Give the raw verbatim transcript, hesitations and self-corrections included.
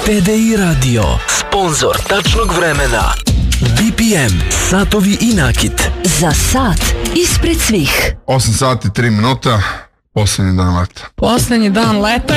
T D I Radio, sponzor tačnog vremena. B P M, satovi i nakit. Za sat ispred svih. osam sati, tri minuta, posljednji dan leta. Posljednji dan leta